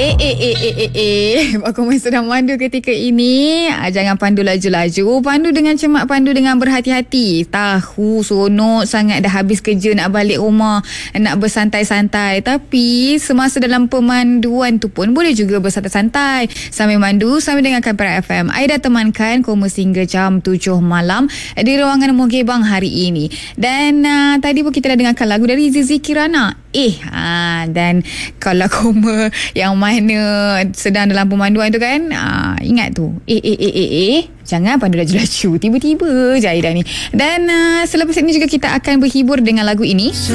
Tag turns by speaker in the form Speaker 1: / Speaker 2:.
Speaker 1: Aku sedang mandu ketika ini. Jangan pandu laju-laju. Pandu dengan cermat, pandu dengan berhati-hati. Tahu seronok sangat dah habis kerja, nak balik rumah, nak bersantai-santai. Tapi semasa dalam pemanduan tu pun boleh juga bersantai-santai sambil mandu, sambil dengarkan Perak FM. Aida temankan Komus hingga jam 7 malam di ruangan Mugebang hari ini. Dan tadi pun kita dah dengarkan lagu dari Zizi Kirana. Dan kalau koma yang mana sedang dalam pemanduan tu kan, ingat tu, jangan pandu laju-laju. Tiba-tiba je Aida ni. Dan selepas ini juga kita akan berhibur dengan lagu ini.